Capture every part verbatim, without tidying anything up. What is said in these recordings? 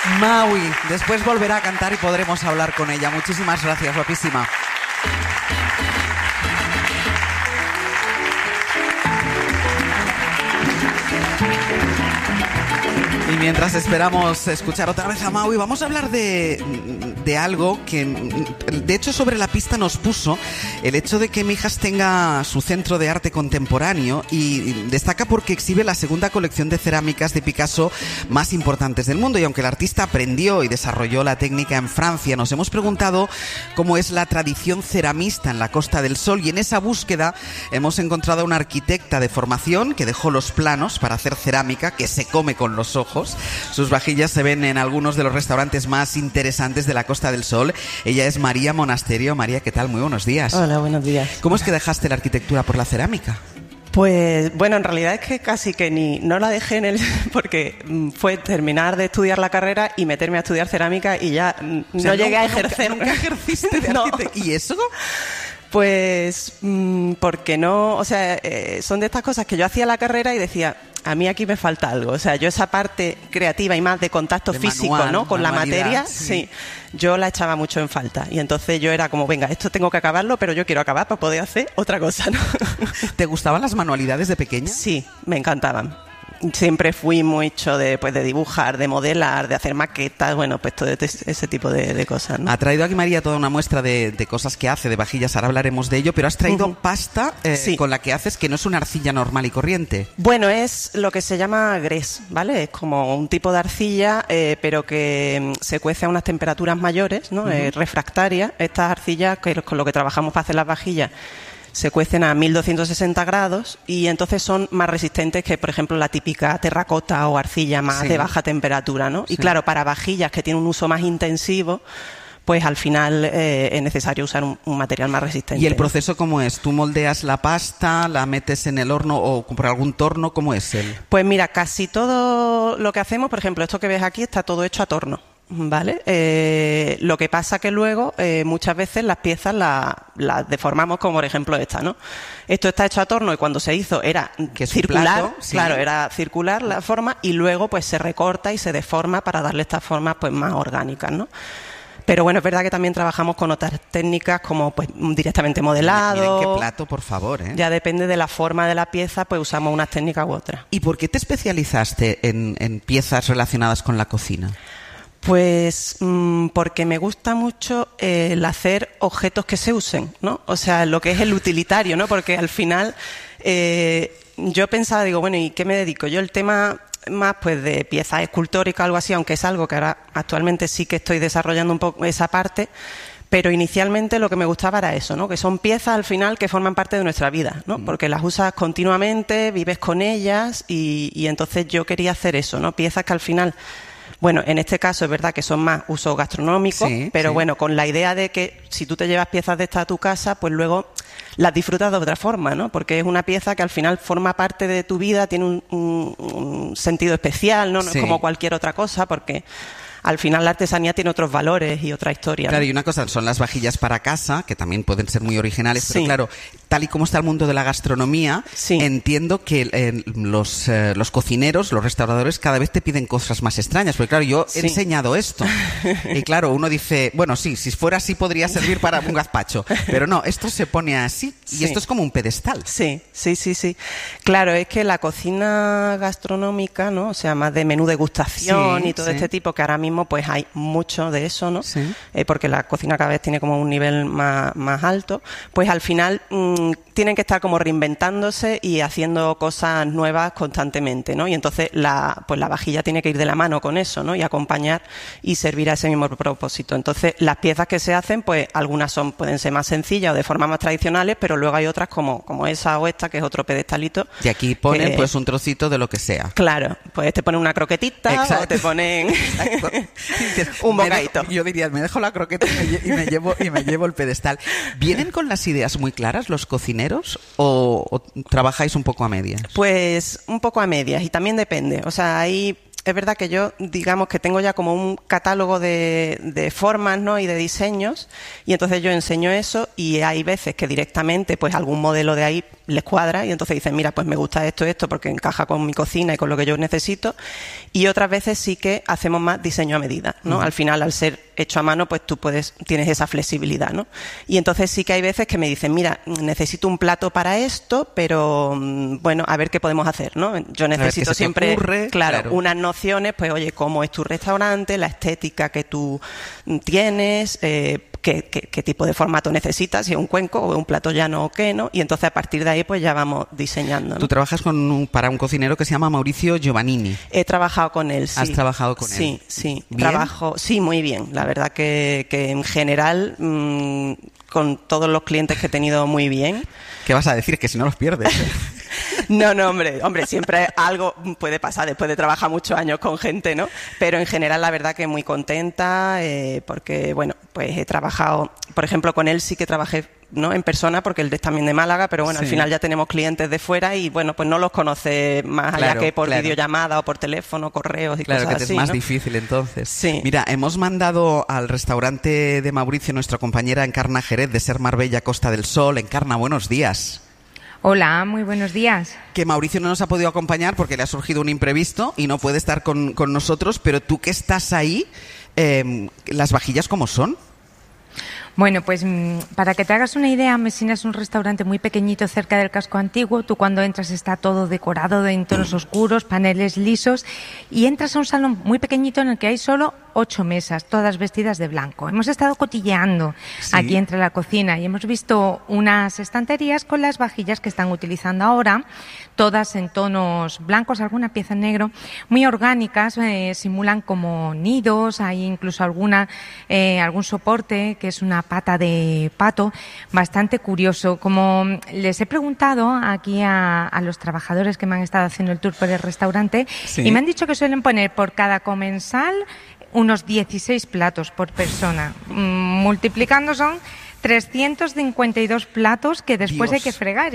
Maui, después volverá a cantar y podremos hablar con ella. Muchísimas gracias, guapísima. Y mientras esperamos escuchar otra vez a Maui, vamos a hablar de, de algo que, de hecho, sobre la pista nos puso el hecho de que Mijas tenga su centro de arte contemporáneo, y destaca porque exhibe la segunda colección de cerámicas de Picasso más importantes del mundo. Y aunque el artista aprendió y desarrolló la técnica en Francia, nos hemos preguntado cómo es la tradición ceramista en la Costa del Sol, y en esa búsqueda hemos encontrado a una arquitecta de formación que dejó los planos para hacer cerámica que se come con los ojos. Sus vajillas se ven en algunos de los restaurantes más interesantes de la Costa del Sol. Ella es María Monasterio. María, ¿qué tal? Muy buenos días. Hola, buenos días. ¿Cómo es que dejaste la arquitectura por la cerámica? Pues bueno, en realidad es que casi que ni no la dejé en el porque fue terminar de estudiar la carrera y meterme a estudiar cerámica y ya no, o sea, llegué no, a ejercer. ¿Nunca, nunca ejerciste de arquitectura? No. ¿Y eso? Pues mmm, porque no, o sea, eh, son de estas cosas que yo hacía la carrera y decía, a mí aquí me falta algo. O sea, yo esa parte creativa y más de contacto de físico, manual, ¿no? Con la materia, sí. sí, yo la echaba mucho en falta. Y entonces yo era como, venga, esto tengo que acabarlo, pero yo quiero acabar para poder hacer otra cosa, ¿no? ¿Te gustaban las manualidades de pequeña? Sí, me encantaban. Siempre fui mucho de, pues, de dibujar, de modelar, de hacer maquetas, bueno, pues todo ese tipo de, de cosas, ¿no? Ha traído aquí María toda una muestra de, de cosas que hace, de vajillas, ahora hablaremos de ello, pero has traído uh-huh. pasta eh, sí. con la que haces, que no es una arcilla normal y corriente. Bueno, es lo que se llama grés, ¿vale? Es como un tipo de arcilla, eh, pero que se cuece a unas temperaturas mayores, ¿no? Uh-huh. Eh, refractarias. Estas arcillas, que con lo que trabajamos para hacer las vajillas, se cuecen a mil doscientos sesenta grados y entonces son más resistentes que, por ejemplo, la típica terracota o arcilla más sí. de baja temperatura, ¿no? Sí. Y claro, para vajillas que tienen un uso más intensivo, pues al final eh, es necesario usar un, un material más resistente. ¿Y el proceso cómo es? ¿Tú moldeas la pasta, la metes en el horno o por algún torno? ¿Cómo es él? Pues mira, casi todo lo que hacemos, por ejemplo, esto que ves aquí está todo hecho a torno. ¿Vale? Eh, lo que pasa que luego eh, muchas veces las piezas las la deformamos, como por ejemplo esta, ¿no? Esto está hecho a torno y cuando se hizo era que circular, plato, sí. claro, era circular la forma y luego pues se recorta y se deforma para darle estas formas pues más orgánicas, ¿no? Pero bueno, es verdad que también trabajamos con otras técnicas como pues directamente modelado. Miren qué plato, por favor, ¿eh? Ya depende de la forma de la pieza, pues usamos unas técnicas u otras. ¿Y por qué te especializaste en, en piezas relacionadas con la cocina? Pues mmm, porque me gusta mucho eh, el hacer objetos que se usen, ¿no? O sea, lo que es el utilitario, ¿no? Porque al final eh, yo pensaba, digo, bueno, ¿y qué me dedico? Yo el tema más pues de piezas escultóricas, algo así, aunque es algo que ahora actualmente sí que estoy desarrollando un poco esa parte, pero inicialmente lo que me gustaba era eso, ¿no? Que son piezas al final que forman parte de nuestra vida, ¿no? Porque las usas continuamente, vives con ellas y, y entonces yo quería hacer eso, ¿no? Piezas que al final... Bueno, en este caso es verdad que son más uso gastronómico, sí, pero sí. bueno, con la idea de que si tú te llevas piezas de estas a tu casa, pues luego las disfrutas de otra forma, ¿no? Porque es una pieza que al final forma parte de tu vida, tiene un, un, un sentido especial, ¿no? No sí. es como cualquier otra cosa, porque al final la artesanía tiene otros valores y otra historia. Claro, ¿no? Y una cosa son las vajillas para casa, que también pueden ser muy originales, sí. pero claro, tal y como está el mundo de la gastronomía, sí. entiendo que eh, los, eh, los cocineros, los restauradores, cada vez te piden cosas más extrañas, porque claro, yo he sí. enseñado esto, y claro, uno dice, bueno, sí, si fuera así podría servir para un gazpacho, pero no, esto se pone así, y sí. esto es como un pedestal. Sí, sí, sí, sí. Claro, es que la cocina gastronómica, ¿no? O sea, más de menú degustación sí, y todo sí. este tipo, que ahora mismo pues hay mucho de eso, ¿no? Sí. Eh, porque la cocina cada vez tiene como un nivel más, más alto, pues al final mmm, tienen que estar como reinventándose y haciendo cosas nuevas constantemente, ¿no? Y entonces la, pues la vajilla tiene que ir de la mano con eso, ¿no? Y acompañar y servir a ese mismo propósito. Entonces las piezas que se hacen, pues algunas son pueden ser más sencillas o de formas más tradicionales, pero luego hay otras como, como esa o esta, que es otro pedestalito. Y aquí ponen que, pues un trocito de lo que sea. Claro, pues te ponen una croquetita. Exacto. O te ponen un bocadito. Yo diría, me dejo la croqueta y me, y me llevo y me llevo el pedestal. ¿Vienen con las ideas muy claras los cocineros o, o trabajáis un poco a medias? Pues un poco a medias y también depende. O sea, hay es verdad que yo, digamos que tengo ya como un catálogo de, de formas, ¿no? Y de diseños, y entonces yo enseño eso y hay veces que directamente pues algún modelo de ahí les cuadra y entonces dicen, mira, pues me gusta esto, esto porque encaja con mi cocina y con lo que yo necesito, y otras veces sí que hacemos más diseño a medida, ¿no? Uh-huh. Al final, al ser hecho a mano, pues tú puedes, tienes esa flexibilidad, ¿no? Y entonces sí que hay veces que me dicen, mira, necesito un plato para esto, pero bueno, a ver qué podemos hacer, ¿no? Yo necesito siempre, ocurre, claro, claro, unas nociones, pues oye, cómo es tu restaurante, la estética que tú tienes, eh, Qué, qué, qué tipo de formato necesitas, si es un cuenco o un plato llano o qué, ¿no? Y entonces a partir de ahí pues ya vamos diseñando, ¿no? Tú trabajas con un, para un cocinero que se llama Mauricio Giovannini. He trabajado con él, sí. ¿Has trabajado con sí, él? Sí, sí. ¿Bien? Trabajo, sí, muy bien. La verdad que, que en general, mmm, con todos los clientes que he tenido, muy bien. ¿Qué vas a decir? Que si no los pierdes. No, no, hombre, hombre, siempre algo puede pasar después de trabajar muchos años con gente, ¿no? Pero en general la verdad que muy contenta, eh, porque, bueno, pues he trabajado, por ejemplo, con él sí que trabajé, ¿no? En persona, porque él es también de Málaga, pero bueno, sí. Al final ya tenemos clientes de fuera y bueno, pues no los conoce más claro, allá que por claro. videollamada o por teléfono, correos y claro, cosas que así, es más ¿no? difícil entonces. Sí. Mira, hemos mandado al restaurante de Mauricio nuestra compañera Encarna Jerez de Ser Marbella Costa del Sol. Encarna, buenos días. Hola, muy buenos días. Que Mauricio no nos ha podido acompañar porque le ha surgido un imprevisto y no puede estar con, con nosotros, pero tú que estás ahí, eh, ¿las vajillas cómo son? Bueno, pues para que te hagas una idea, Mesina es un restaurante muy pequeñito cerca del casco antiguo. Tú cuando entras está todo decorado en tonos oscuros, paneles lisos, y entras a un salón muy pequeñito en el que hay solo ocho mesas, todas vestidas de blanco. Hemos estado cotilleando sí. aquí entre la cocina y hemos visto unas estanterías con las vajillas que están utilizando ahora, todas en tonos blancos, alguna pieza en negro, muy orgánicas, eh, simulan como nidos, hay incluso alguna eh, algún soporte que es una pata de pato, bastante curioso. Como les he preguntado aquí a, a los trabajadores que me han estado haciendo el tour por el restaurante sí. y me han dicho que suelen poner por cada comensal unos dieciséis platos por persona. Mm, multiplicando son trescientos cincuenta y dos platos que después Dios. Hay que fregar.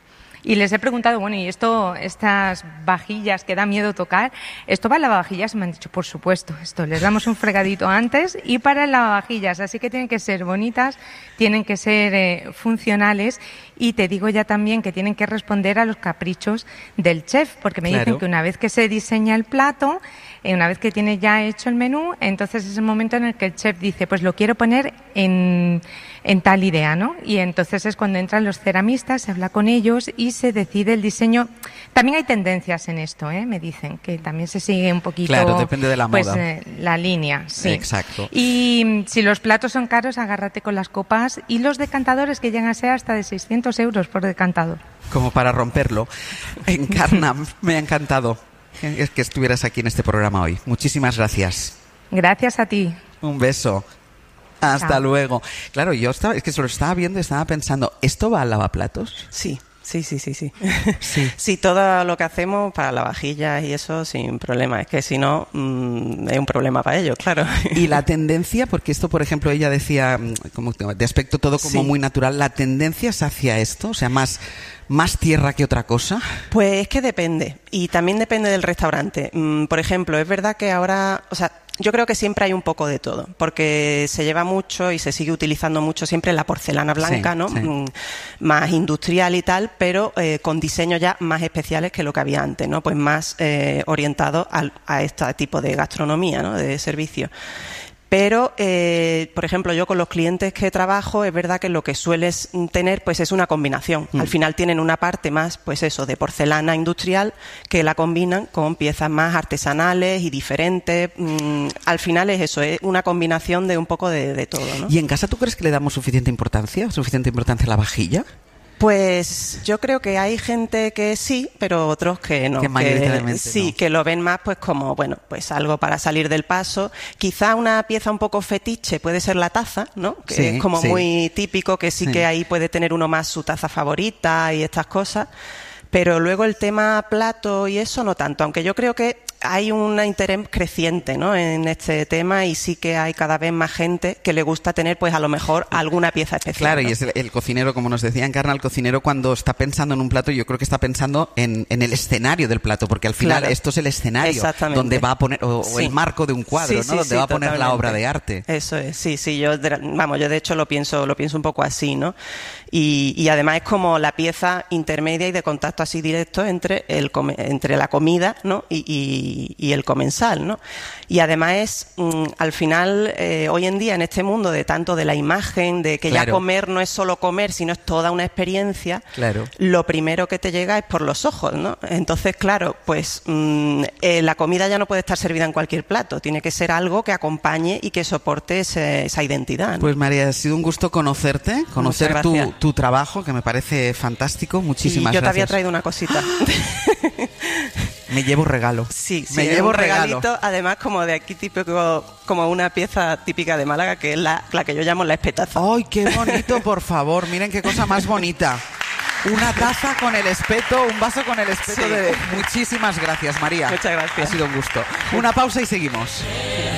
Y les he preguntado, bueno, ¿y esto, estas vajillas que da miedo tocar, esto va a lavavajillas? Y me han dicho, por supuesto, esto les damos un fregadito antes y para el lavavajillas, así que tienen que ser bonitas, tienen que ser eh, funcionales y te digo ya también que tienen que responder a los caprichos del chef, porque me claro. dicen que una vez que se diseña el plato, eh, una vez que tiene ya hecho el menú, entonces es el momento en el que el chef dice, pues lo quiero poner en, en tal idea, ¿no? Y entonces es cuando entran los ceramistas, se habla con ellos y se decide el diseño. También hay tendencias en esto, ¿eh? Me dicen que también se sigue un poquito... Claro, depende de la pues, moda. Eh, la línea, sí. Exacto. Y si los platos son caros, agárrate con las copas y los decantadores que llegan a ser hasta de seiscientos euros por decantador. Como para romperlo. Encarna, me ha encantado que estuvieras aquí en este programa hoy. Muchísimas gracias. Gracias a ti. Un beso. Hasta Chao. Luego. Claro, yo estaba, es que se lo estaba viendo y estaba pensando, ¿esto va al lavaplatos? Sí. Sí, sí, sí, sí. Sí, sí, todo lo que hacemos para lavavajillas y eso sin problema. Es que si no, mmm, es un problema para ellos, claro. Y la tendencia, porque esto, por ejemplo, ella decía, como de aspecto todo como sí. muy natural, ¿la tendencia es hacia esto? O sea, más... ¿Más tierra que otra cosa? Pues es que depende. Y también depende del restaurante. Mm, por ejemplo, es verdad que ahora... O sea, yo creo que siempre hay un poco de todo, porque se lleva mucho y se sigue utilizando mucho siempre la porcelana blanca, sí, ¿no? Sí. Mm, más industrial y tal, pero eh, con diseños ya más especiales que lo que había antes, ¿no? Pues más eh, orientados a, a este tipo de gastronomía, ¿no? De servicio. Pero, eh, por ejemplo, yo con los clientes que trabajo, es verdad que lo que sueles tener pues es una combinación. Mm. Al final tienen una parte más, pues eso, de porcelana industrial, que la combinan con piezas más artesanales y diferentes. Mm, al final es eso, es una combinación de un poco de, de todo, ¿no? ¿Y en casa tú crees que le damos suficiente importancia, suficiente importancia a la vajilla? Pues yo creo que hay gente que sí, pero otros que no. Que mayoritariamente que, sí, no. que lo ven más pues como, bueno, pues algo para salir del paso. Quizá una pieza un poco fetiche puede ser la taza, ¿no? Que sí, es como sí. muy típico, que sí, sí que ahí puede tener uno más su taza favorita y estas cosas. Pero luego el tema plato y eso no tanto, aunque yo creo que hay un interés creciente, ¿no?, en este tema, y sí que hay cada vez más gente que le gusta tener, pues a lo mejor alguna pieza especial. Claro, ¿no? y es el, el cocinero, como nos decía Encarna, el cocinero cuando está pensando en un plato, yo creo que está pensando en, en el escenario del plato, porque al final Claro. esto es el escenario donde va a poner, o, Sí. o el marco de un cuadro, Sí, ¿no? sí, Donde sí, va a poner totalmente. la obra de arte. Eso es, sí, sí, yo, vamos, yo de hecho lo pienso, lo pienso un poco así, ¿no? Y, y además es como la pieza intermedia y de contacto así directo entre el come, entre la comida, ¿no?, y, y, y el comensal, ¿no? Y además es, mm, al final, eh, hoy en día en este mundo de tanto de la imagen, de que Claro. ya comer no es solo comer, sino es toda una experiencia, Claro. lo primero que te llega es por los ojos, ¿no? Entonces, claro, pues mm, eh, la comida ya no puede estar servida en cualquier plato, tiene que ser algo que acompañe y que soporte ese, esa identidad, ¿no? Pues María, ha sido un gusto conocerte, conocer Muchas tu, gracias. tu trabajo, que me parece fantástico. Muchísimas y yo te había gracias. traído una cosita. Me llevo regalo. Sí, sí, me es llevo un regalo. regalito, además como de aquí típico, como una pieza típica de Málaga, que es la, la que yo llamo la espetaza. ¡Ay, qué bonito, por favor! Miren qué cosa más bonita. Una taza con el espeto, un vaso con el espeto Sí. de... Muchísimas gracias, María. Muchas gracias. Ha sido un gusto. Una pausa y seguimos.